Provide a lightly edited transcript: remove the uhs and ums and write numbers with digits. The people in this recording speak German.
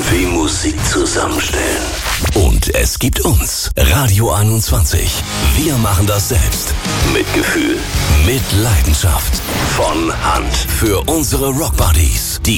wie Musik zusammenstellen. Und es gibt uns, Radio 21. Wir machen das selbst. Mit Gefühl, mit Leidenschaft. Von Hand. Für unsere Rockbuddies.